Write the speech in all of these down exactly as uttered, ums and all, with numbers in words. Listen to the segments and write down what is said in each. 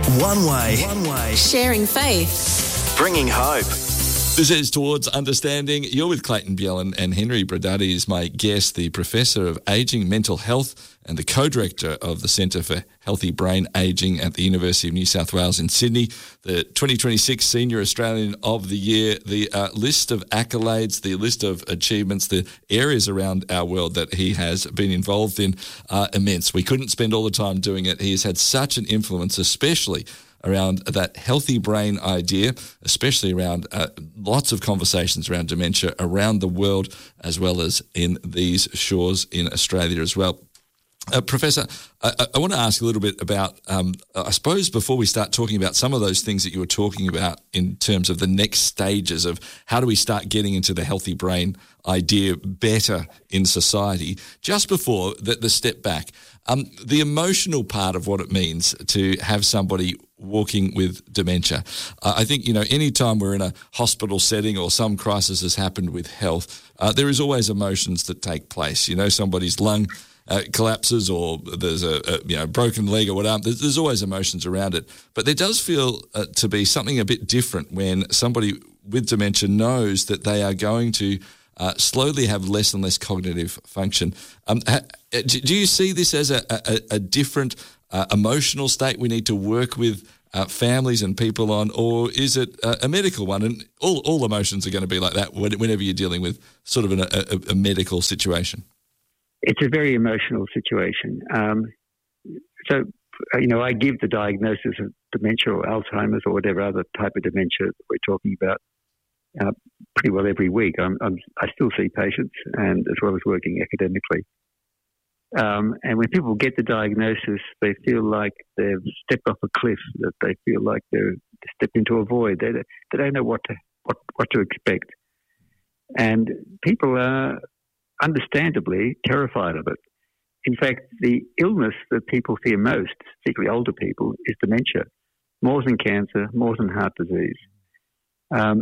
One way. One way. Sharing faith. Bringing hope. This is Towards Understanding. You're with Clayton Bjellan, and Henry Brodati is my guest, the Professor of Ageing, Mental Health and the Co-Director of the Centre for Healthy Brain Ageing at the University of New South Wales in Sydney, the twenty twenty-six Senior Australian of the Year. The uh, list of accolades, the list of achievements, the areas around our world that he has been involved in are immense. We couldn't spend all the time doing it. He has had such an influence, especially around that healthy brain idea, especially around uh, lots of conversations around dementia around the world, as well as in these shores in Australia as well. Uh, Professor, I, I want to ask a little bit about, um, I suppose before we start talking about some of those things that you were talking about in terms of the next stages of how do we start getting into the healthy brain idea better in society, just before the, the step back, um, the emotional part of what it means to have somebody walking with dementia. Uh, I think, you know, any time we're in a hospital setting or some crisis has happened with health, uh, there is always emotions that take place. You know, somebody's lung uh, collapses or there's a, a you know broken leg or whatever. There's, there's always emotions around it. But there does feel uh, to be something a bit different when somebody with dementia knows that they are going to Uh, slowly have less and less cognitive function. Um, ha- do you see this as a, a, a different uh, emotional state we need to work with uh, families and people on, or is it uh, a medical one? And all, all emotions are going to be like that whenever you're dealing with sort of an, a, a medical situation. It's a very emotional situation. Um, so, you know, I give the diagnosis of dementia or Alzheimer's or whatever other type of dementia that we're talking about Uh, pretty well every week. I'm, I'm, I still see patients, and as well as working academically. Um, and when people get the diagnosis, they feel like they've stepped off a cliff. That they feel like they're stepped into a void. They, they don't know what to what, what to expect, and people are understandably terrified of it. In fact, the illness that people fear most, particularly older people, is dementia, more than cancer, more than heart disease. Um,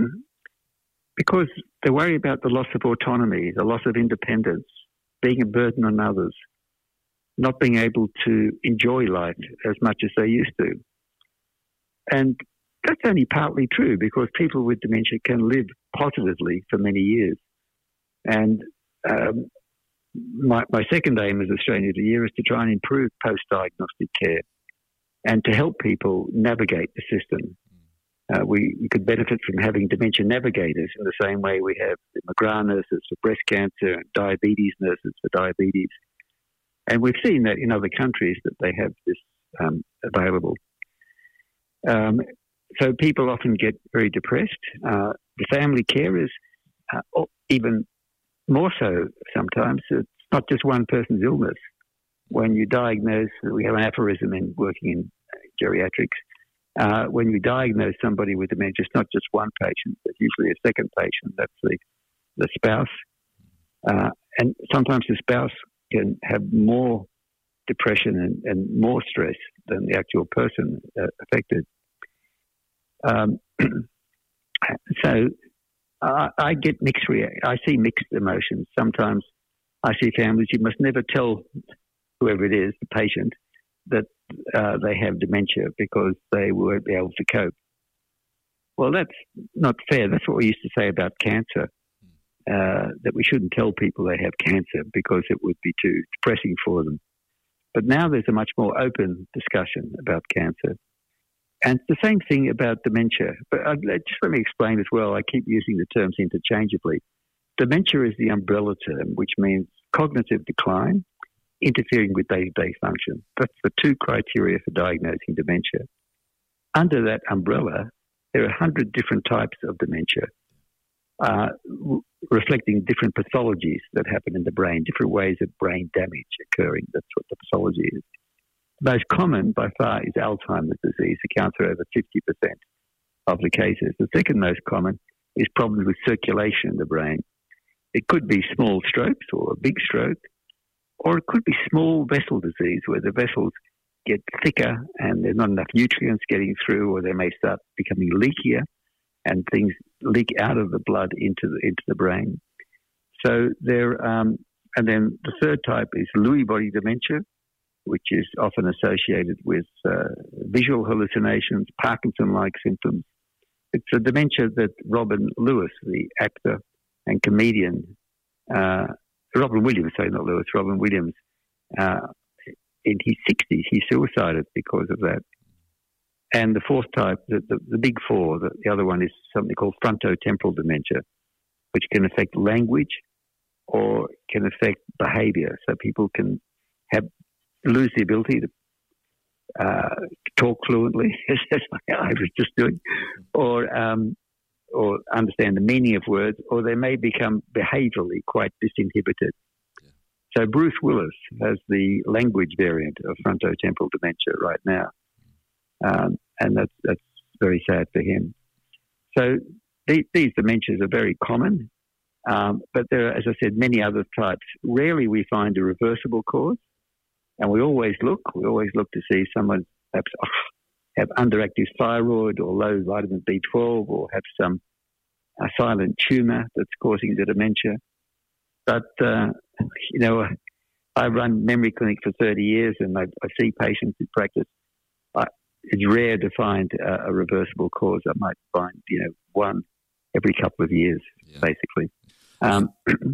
because they worry about the loss of autonomy, the loss of independence, being a burden on others, not being able to enjoy life as much as they used to. And that's only partly true because people with dementia can live positively for many years. And um, my, my second aim as Australian of the Year is to try and improve post-diagnostic care and to help people navigate the system. Uh, we, we could benefit from having dementia navigators in the same way we have the McGrath nurses for breast cancer and diabetes nurses for diabetes. And we've seen that in other countries that they have this um, available. Um, so people often get very depressed. Uh, the family carers, uh, even more so sometimes, it's not just one person's illness. When you diagnose, we have an aphorism in working in geriatrics, Uh, when you diagnose somebody with dementia, it's not just one patient, but usually a second patient. That's the, the spouse. Uh, and sometimes the spouse can have more depression and, and more stress than the actual person uh, affected. Um, so I, I get mixed rea- I see mixed emotions. Sometimes I see families, you must never tell whoever it is, the patient, that uh, they have dementia because they won't be able to cope. Well, that's not fair. That's what we used to say about cancer, uh, that we shouldn't tell people they have cancer because it would be too depressing for them. But now there's a much more open discussion about cancer. And it's the same thing about dementia. But uh, just let me explain as well. I keep using the terms interchangeably. Dementia is the umbrella term, which means cognitive decline, interfering with day-to-day function. That's the two criteria for diagnosing dementia. Under that umbrella, there are one hundred different types of dementia, uh, r- reflecting different pathologies that happen in the brain, different ways of brain damage occurring. That's what the pathology is. The most common, by far, is Alzheimer's disease, accounts for over fifty percent of the cases. The second most common is problems with circulation in the brain. It could be small strokes or a big stroke, or it could be small vessel disease where the vessels get thicker and there's not enough nutrients getting through, or they may start becoming leakier and things leak out of the blood into the, into the brain. So there, um, and then the third type is Lewy body dementia, which is often associated with uh, visual hallucinations, Parkinson-like symptoms. It's a dementia that Robin Lewis, the actor and comedian, uh, Robin Williams, sorry, not Lewis, Robin Williams, uh, in his sixties, he suicided because of that. And the fourth type, the, the, the big four, the, the other one is something called frontotemporal dementia, which can affect language or can affect behaviour. So people can have lose the ability to uh, talk fluently, as I was just doing, or um, or understand the meaning of words, or they may become behaviourally quite disinhibited. Yeah. So Bruce Willis has the language variant of frontotemporal dementia right now, um, and that's that's very sad for him. So these, these dementias are very common, um, but there are, as I said, many other types. Rarely we find a reversible cause. And we always look, we always look to see someone perhaps oh, have underactive thyroid or low vitamin B twelve or have some a silent tumour that's causing the dementia. But, uh, you know, I run memory clinic for thirty years and I, I see patients in practice. I, it's rare to find a, a reversible cause. I might find, you know, one every couple of years, yeah. basically. Um,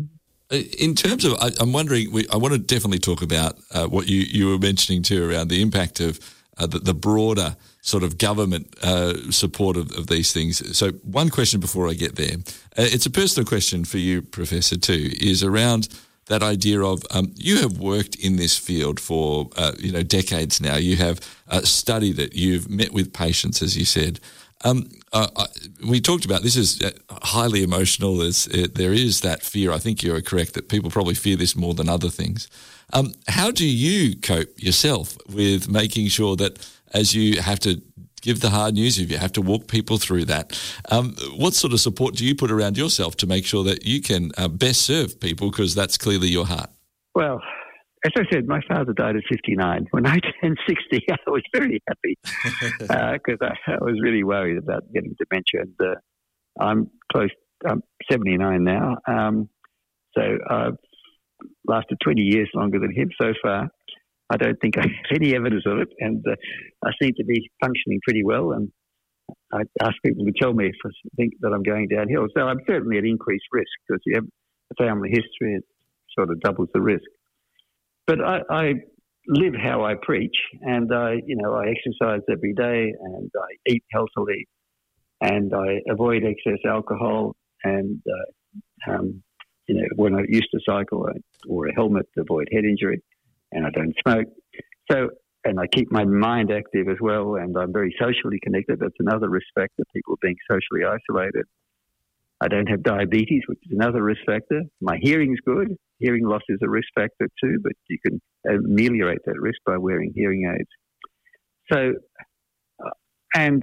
In terms of, I, I'm wondering, we, I want to definitely talk about uh, what you, you were mentioning too around the impact of uh, the, the broader sort of government uh, support of, of these things. So one question before I get there, uh, it's a personal question for you, Professor, too, is around that idea of um, you have worked in this field for, uh, you know, decades now. You have uh, studied it. You've met with patients, as you said. Um, uh, I, we talked about this is highly emotional. There's, uh, there is that fear. I think you're correct that people probably fear this more than other things. Um, how do you cope yourself with making sure that as you have to give the hard news, if you have to walk people through that, um, what sort of support do you put around yourself to make sure that you can uh, best serve people, because that's clearly your heart? Well, as I said, my father died at fifty-nine. When I turned sixty, I was very happy because uh, I, I was really worried about getting dementia. And uh, I'm close, I'm seventy-nine now. Um, so I've lasted twenty years longer than him so far. I don't think I have any evidence of it, and uh, I seem to be functioning pretty well. And I ask people to tell me if I think that I'm going downhill. So I'm certainly at increased risk because you have a family history, it sort of doubles the risk. But I, I live how I preach, and I, you know, I exercise every day, and I eat healthily, and I avoid excess alcohol, and uh, um, you know, when I used to cycle, I wore a helmet to avoid head injury, and I don't smoke. So, and I keep my mind active as well, and I'm very socially connected. That's another risk factor, people being socially isolated. I don't have diabetes, which is another risk factor. My hearing's good. Hearing loss is a risk factor too, but you can ameliorate that risk by wearing hearing aids. So, uh, and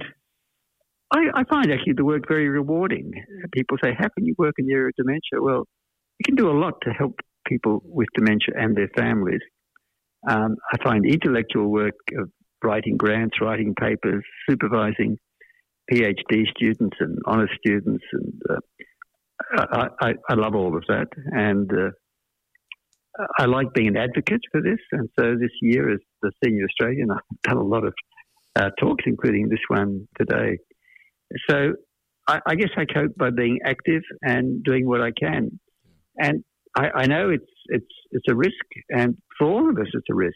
I, I find actually the work very rewarding. People say, how can you work in the area of dementia? Well, you can do a lot to help people with dementia and their families. Um, I find intellectual work of writing grants, writing papers, supervising PhD students and honours students, and uh, I, I, I love all of that. And uh, I like being an advocate for this. And so this year as the Senior Australian, I've done a lot of uh, talks, including this one today. So I, I guess I cope by being active and doing what I can. And I, I know it's it's it's a risk, and for all of us it's a risk.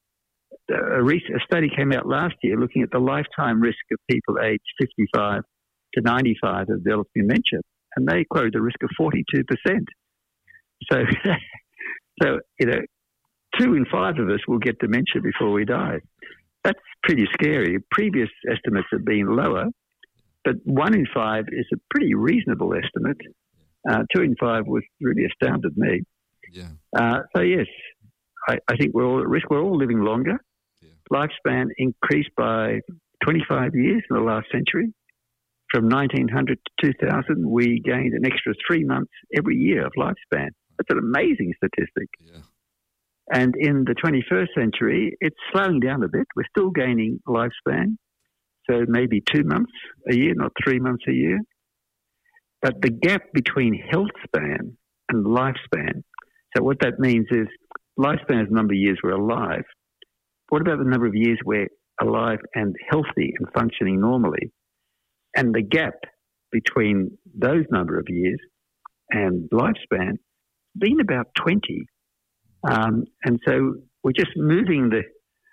A, recent, a study came out last year looking at the lifetime risk of people aged fifty-five to ninety-five of developing dementia, and they quoted a risk of forty-two percent. So, so you know, two in five of us will get dementia before we die. That's pretty scary. Previous estimates have been lower, but one in five is a pretty reasonable estimate. Uh, two in five was really astounded me. Yeah. Uh, so yes, I, I think we're all at risk. We're all living longer. Yeah. Lifespan increased by twenty-five years in the last century. From nineteen hundred to two thousand, we gained an extra three months every year of lifespan. That's an amazing statistic. Yeah. And in the twenty-first century, it's slowing down a bit. We're still gaining lifespan. So maybe two months a year, not three months a year. But the gap between health span and lifespan, so what that means is lifespan is the number of years we're alive. what about the number of years we're alive and healthy and functioning normally? And the gap between those number of years and lifespan been about twenty. Um, and so we're just moving the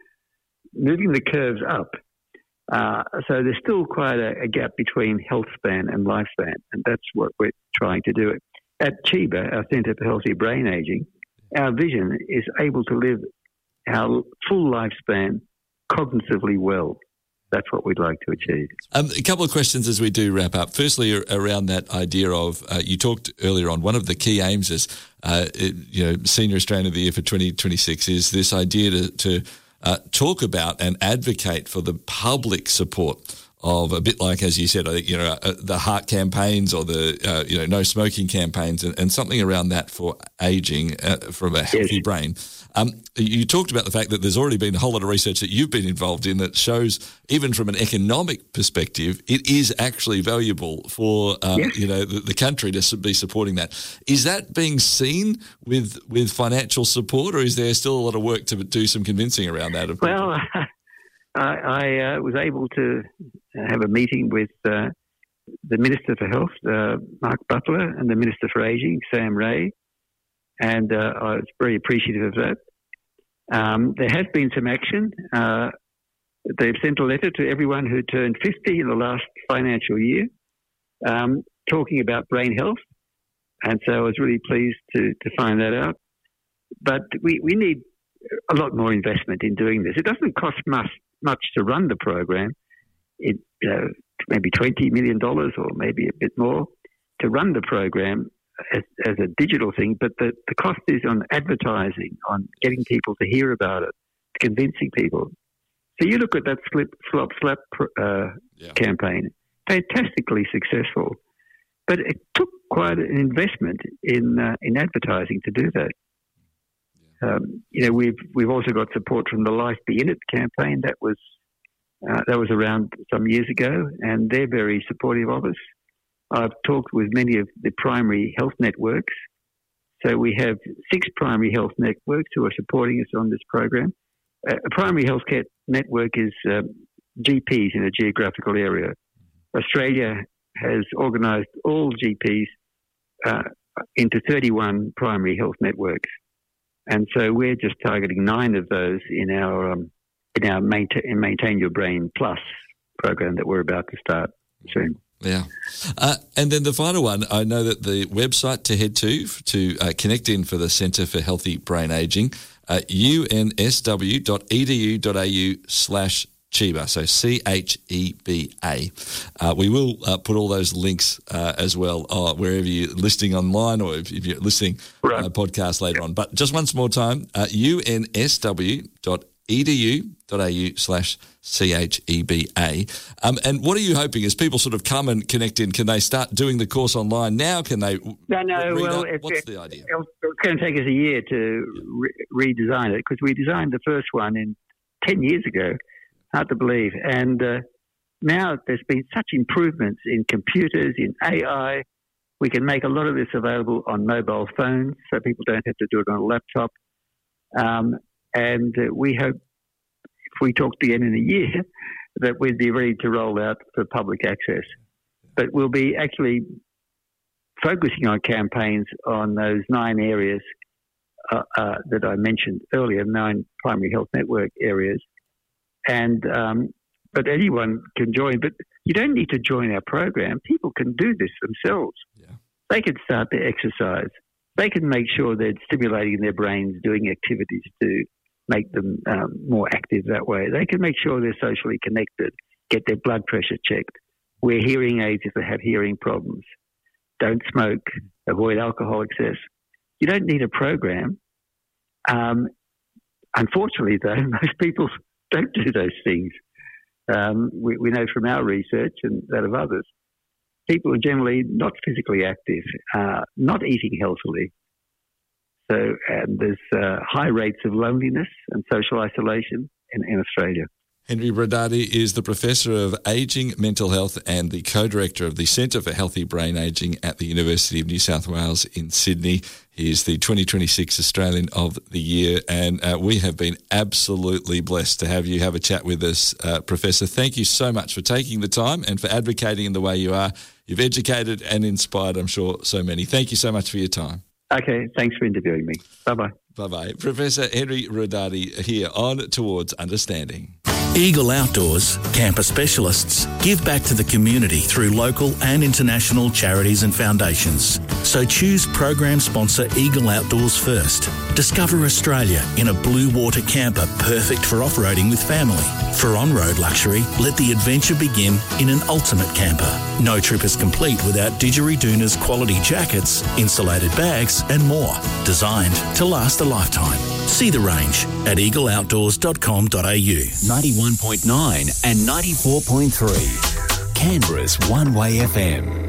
moving the curves up. Uh, so there's still quite a, a gap between health span and lifespan, and that's what we're trying to do. At CHEBA, our Centre for Healthy Brain Aging, our vision is able to live our full lifespan cognitively well. That's what we'd like to achieve. Um, a couple of questions as we do wrap up. Firstly, around that idea of, uh, you talked earlier on, one of the key aims is, uh, it, you know, Senior Australian of the Year for twenty twenty-six is this idea to, to uh, talk about and advocate for the public support of, a bit like, as you said, I think, you know, uh, the heart campaigns or the, uh, you know, no smoking campaigns and, and something around that for ageing uh, from a healthy yes. brain. Um, you talked about the fact that there's already been a whole lot of research that you've been involved in that shows, even from an economic perspective, it is actually valuable for, uh, yes. you know, the, the country to be supporting that. Is that being seen with with financial support, or is there still a lot of work to do some convincing around that? Of well, I, I uh, was able to have a meeting with uh, the Minister for Health, uh, Mark Butler, and the Minister for Ageing, Sam Ray, and uh, I was very appreciative of that. Um, there has been some action. Uh, they've sent a letter to everyone who turned fifty in the last financial year, um, talking about brain health, and so I was really pleased to, to find that out. But we, we need a lot more investment in doing this. It doesn't cost much, much to run the program. It you know, maybe twenty million dollars or maybe a bit more to run the program as, as a digital thing, but the, the cost is on advertising, on getting people to hear about it, convincing people. So you look at that slip, slop, slap uh, yeah. campaign, fantastically successful, but it took quite an investment in uh, in advertising to do that. Yeah. Um, you know, we've we've also got support from the Life Be In It campaign that was uh, that was around some years ago, and they're very supportive of us. I've talked with many of the primary health networks. So we have six primary health networks who are supporting us on this program. Uh, a primary health care network is uh, G Ps in a geographical area. Australia has organised all G Ps uh, into thirty-one primary health networks. And so we're just targeting nine of those in our um, in our Maintain, Maintain Your Brain Plus program that we're about to start soon. Yeah. Uh, and then the final one, I know that the website to head to to uh, connect in for the Centre for Healthy Brain Aging, uh, u n s w dot e d u dot a u slash CHEBA, so C H E B A. Uh, we will uh, put all those links uh, as well uh, wherever you're listening online or if, if you're listening right. uh, podcast later on. But just once more time, uh, u n s w dot e d u dot a u slash C H E B A. Um, and what are you hoping as people sort of come and connect in? Can they start doing the course online now? Can they No, no. Well, it, what's it, the idea? It's going to take us a year to re- redesign it because we designed the first one in ten years ago. Hard to believe. And uh, now there's been such improvements in computers, in A I. We can make a lot of this available on mobile phones so people don't have to do it on a laptop. Um, and uh, we hope if we talk again in a year that we'd be ready to roll out for public access. But we'll be actually focusing on campaigns on those nine areas uh, uh, that I mentioned earlier, nine primary health network areas. And um, but anyone can join. But you don't need to join our program. People can do this themselves. Yeah. They can start their exercise. They can make sure they're stimulating their brains, doing activities to make them um, more active that way. They can make sure they're socially connected, get their blood pressure checked, wear hearing aids if they have hearing problems, don't smoke, avoid alcohol excess. You don't need a program. Um, unfortunately, though, most people don't do those things. Um, we, we know from our research and that of others, people are generally not physically active, uh, not eating healthily. So and there's uh, high rates of loneliness and social isolation in, in Australia. Henry Brodati is the Professor of Ageing, Mental Health and the Co-Director of the Centre for Healthy Brain Ageing at the University of New South Wales in Sydney. He is the twenty twenty-six Australian of the Year, and uh, we have been absolutely blessed to have you have a chat with us, uh, Professor. Thank you so much for taking the time and for advocating in the way you are. You've educated and inspired, I'm sure, so many. Thank you so much for your time. Okay, thanks for interviewing me. Bye-bye. Bye-bye. Professor Henry Brodati here on Towards Understanding. Eagle Outdoors, camper specialists, give back to the community through local and international charities and foundations. So choose program sponsor Eagle Outdoors first. Discover Australia in a blue water camper perfect for off-roading with family. For on-road luxury, let the adventure begin in an ultimate camper. No trip is complete without Didgeridoon's quality jackets, insulated bags and more. Designed to last a lifetime. See the range at eagle outdoors dot com dot a u. ninety-one point nine and ninety-four point three. Canberra's One Way F M.